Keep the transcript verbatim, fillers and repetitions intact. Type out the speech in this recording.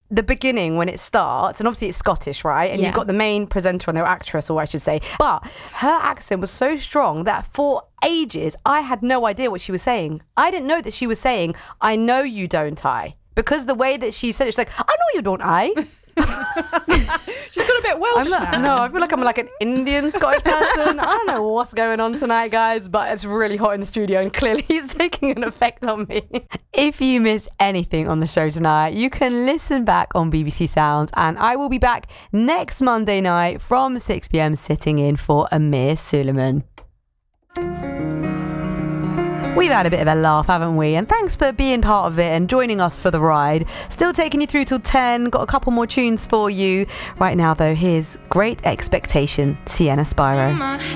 the beginning when it starts, and obviously it's Scottish, right? And Yeah. you've got the main presenter and their actress, or I should say. But her accent was so strong that for ages, I had no idea what she was saying. I didn't know that she was saying, I know you, don't I? Because the way that she said it, she's like, I know you, don't I? She's got a bit Welsh I'm not, now. no, I feel like I'm like an Indian Scottish person. I don't know what's going on tonight, guys, but it's really hot in the studio and clearly it's taking an effect on me. If you miss anything on the show tonight, you can listen back on B B C Sounds, and I will be back next Monday night from six p.m. sitting in for Amir Suleiman. We've had a bit of a laugh, haven't we? And thanks for being part of it and joining us for the ride. Still taking you through till ten. Got a couple more tunes for you. Right now, though, here's Great Expectation, Sienna Spyro.